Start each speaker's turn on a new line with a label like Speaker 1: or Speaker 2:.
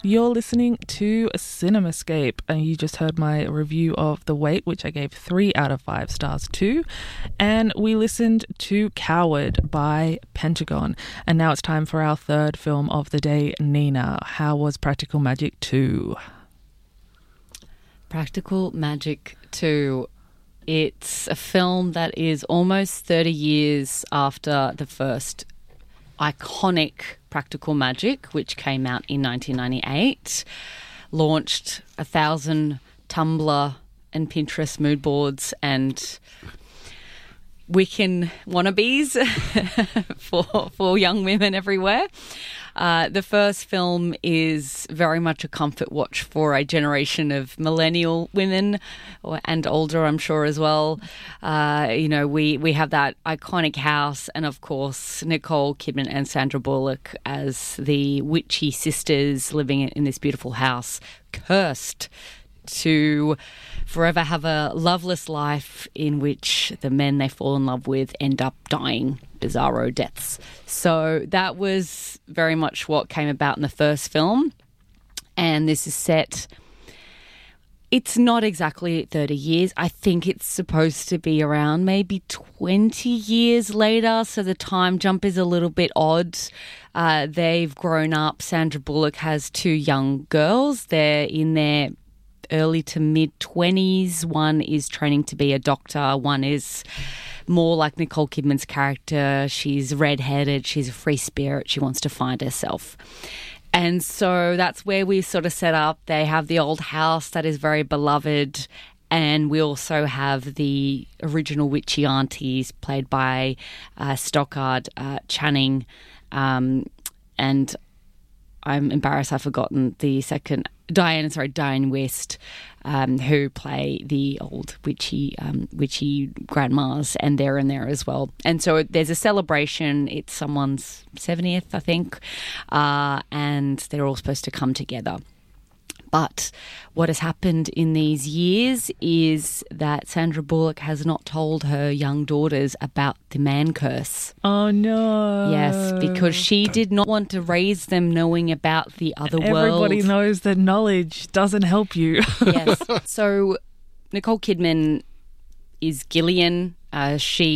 Speaker 1: You're listening to CinemaScape, and you just heard my review of The Wait, which I gave 3 out of 5 stars to, and we listened to Coward by Pentagon. And now it's time for our third film of the day. Nina, how was Practical Magic 2?
Speaker 2: Practical Magic 2. It's a film that is almost 30 years after the first iconic Practical Magic, which came out in 1998, launched 1,000 Tumblr and Pinterest mood boards and Wiccan wannabes for young women everywhere. The first film is very much a comfort watch for a generation of millennial women and older, I'm sure, as well. We have that iconic house and, of course, Nicole Kidman and Sandra Bullock as the witchy sisters living in this beautiful house, cursed to forever have a loveless life in which the men they fall in love with end up dying bizarro deaths. So that was very much what came about in the first film. And this is set, it's not exactly 30 years. I think it's supposed to be around maybe 20 years later. So the time jump is a little bit odd. They've grown up. Sandra Bullock has 2 young girls. They're in their early to mid-20s. One is training to be a doctor. One is more like Nicole Kidman's character. She's redheaded. She's a free spirit. She wants to find herself. And so that's where we sort of set up. They have the old house that is very beloved. And we also have the original witchy aunties played by Stockard Channing. And I'm embarrassed I've forgotten the second, Diane West, who play the old witchy grandmas, and they're in there as well. And so there's a celebration. It's someone's 70th, I think, and they're all supposed to come together. But what has happened in these years is that Sandra Bullock has not told her young daughters about the man curse.
Speaker 1: Oh, no.
Speaker 2: Yes, because she did not want to raise them knowing about the other world.
Speaker 1: Everybody knows that knowledge doesn't help you.
Speaker 2: Yes. So Nicole Kidman is Gillian. She